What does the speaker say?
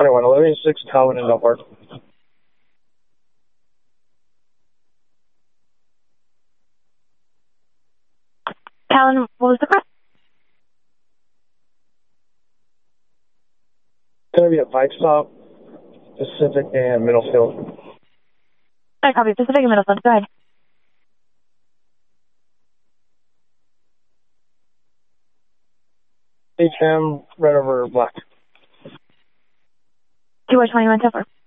21, 1186 Calvin in Del Park. Calvin, what was the car? It's going to be at Bike Stop, Pacific, and Middlefield. I copy. Pacific and Middlefield. Go ahead. HM, red over black. 2 21 so far.